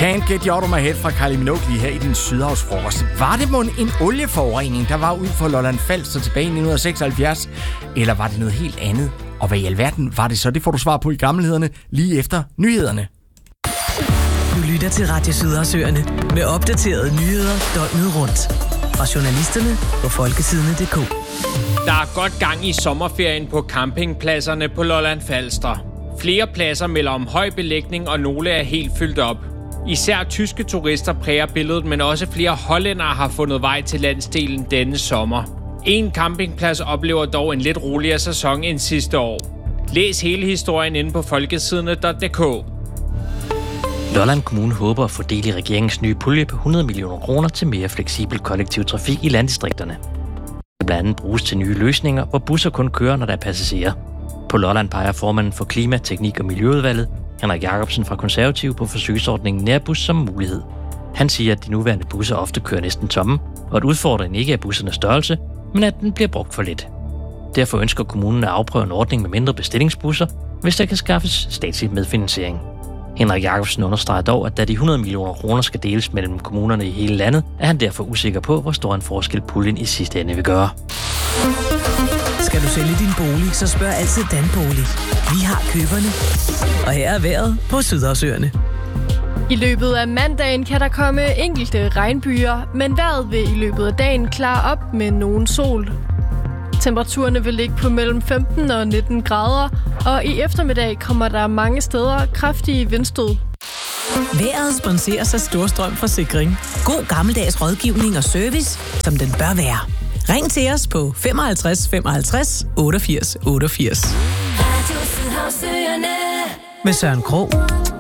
Can't Get You Out of My Head fra Kylie Minogue lige her i den Sydhavsfrokost. Var det mon en olieforurening, der var ud for Lolland Falster tilbage i 1976? Eller var det noget helt andet? Og hvad i alverden var det så? Det får du svar på i Gammelhederne lige efter nyhederne. Du lytter til Radio Sydhavsøerne med opdaterede nyheder døgnet rundt. Fra journalisterne på folketidene.dk. Der er godt gang i sommerferien på campingpladserne på Lolland Falster. Flere pladser melder om høj belægning, og nogle er helt fyldt op. Især tyske turister præger billedet, men også flere hollændere har fundet vej til landsdelen denne sommer. En campingplads oplever dog en lidt roligere sæson end sidste år. Læs hele historien inde på folketidene.dk. Lolland Kommune håber at få del i regeringens nye pulje på 100 millioner kroner til mere fleksibel kollektiv trafik i landdistrikterne. Det blandt andet bruges til nye løsninger, hvor busser kun kører, når der er passagerer. På Lolland peger formanden for Klima, Teknik og Miljøudvalget, Henrik Jacobsen fra Konservative, på forsøgsordningen Nærbus som mulighed. Han siger, at de nuværende busser ofte kører næsten tomme, og at udfordringen ikke er bussernes størrelse, men at den bliver brugt for lidt. Derfor ønsker kommunen at afprøve en ordning med mindre bestillingsbusser, hvis der kan skaffes statslig medfinansiering. Henrik Jacobsen understreger dog, at da de 100 millioner kroner skal deles mellem kommunerne i hele landet, er han derfor usikker på, hvor stor en forskel puljen i sidste ende vil gøre. Skal du sælge din bolig, så spørg altid Danbolig. Vi har køberne. Og her er vejret på Sydhavsøerne. I løbet af mandagen kan der komme enkelte regnbyer, men vejret vil i løbet af dagen klare op med nogen sol. Temperaturerne vil ligge på mellem 15 og 19 grader, og i eftermiddag kommer der mange steder kraftige vindstød. Vejret sponseres af Storstrøm Forsikring. God gammeldags rådgivning og service, som den bør være. Ring til os på 55 55 88 88. Med Søren Krog.